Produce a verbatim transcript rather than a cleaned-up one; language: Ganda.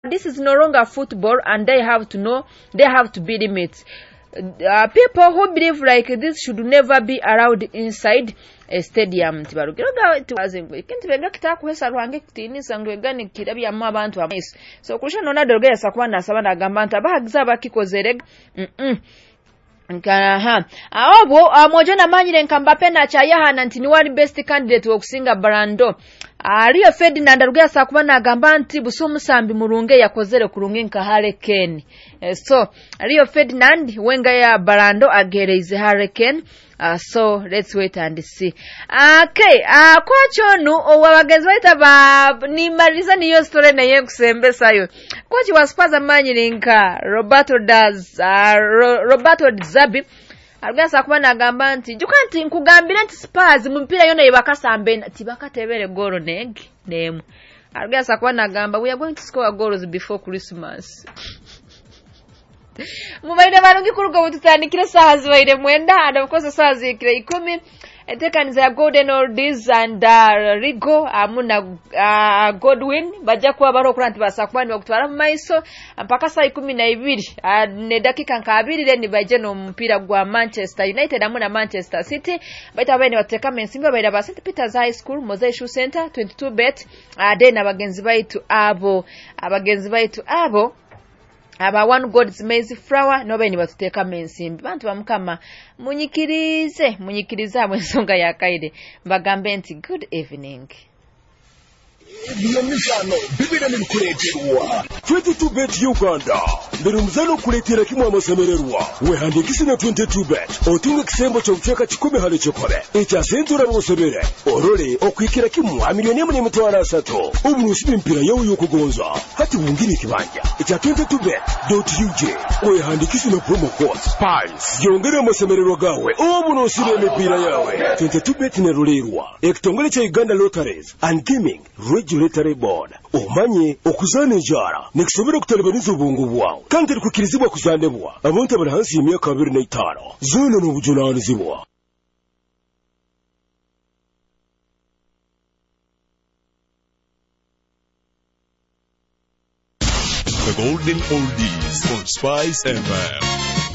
this is no longer football, and they have to know they have to be limits. Uh, people who believe like this should never be allowed inside a stadium. Tibarugiroga tuwazengo kintu bega kitakuhesa rwange kutinisa ngwegani kirabya mu abantu amaiso. So Cristiano Ronaldo gesa kwana asaba na gambanta abahagiza bakikozerega. Mhm. Nkaha abo amojona manyire Mbappe na chayahana nti ni wali best candidate okusinga Ballon Rio Ferdinand arugesa kuba nagamba nti busumusambi murunge yakozere kurunge nka Harry Kane. Uh, so Rio Ferdinand wenga ya Ballon agereze Harry Kane. Uh, so let's wait and see. Okay, uh, kocho nu owabagezi baita ba ni maliza niyo story na ye kusembesa yo. Kochi waspaza manyire nka Roberto Daz uh, Ro, Roberto Zabi Arugasa kuba nagamba nti jukanti nkugambira nti Spurs mu mpira yona yebakasambe tibakatebere goal neg nemu. Arugasa kuba nagamba we are going to score goals before Christmas. Mubaide barungi kuruga bututandikira saha zibaide mwenda and of course saha zikira ikumi etekaniza Golden Oldies and uh, Rigo amuna uh, Godwin bajja kuba baro kuranti basakwani bakutwara mu maiso mpaka saa ikumi na ibiri uh, ne dakika nka abiri then baje no mpira gwa Manchester United amuna Manchester City baita bene bateka mensimba baida ba Saint Peter's High School Mosaic Shoe Center twenty-two bet uh, then abagenzi baitu abo abagenzi baitu abo aba one God's maize flour no beni batuteka mensimbi bantu bamukama munyikirize munyikiriza mwensonga yakaide mbagambe nti good evening. Mizano bibira nimkuleterwa twenty-two bet Uganda ndero muzano kuletera kimwe amasemererwa wehandikisi na twenty-two bet otunga kisembo cyo kucheka kikome hale chokore echa sentura bosebere orole okwikira kimwe amiliyoni mu mitwara asatu umunusibe mpira yawo yokugonza hati wungire kibanja echa twenty-two bet dot u j wehandikisi na promo code spice yongere amasemererwa gawe umunusibe mpira yawe twenty-two bet ne rolerwa ekitongole cha Uganda Lotteries and Gaming Regulatory Board omanye okuzana njara nikusobera kutalibaniza ubungu bwawe kandi kukirizibwa kuzanebwa abantu bari hansi y'imyaka abiri na itanu zona n'ubujunanizibwa. The Golden Oldies on Spice F M.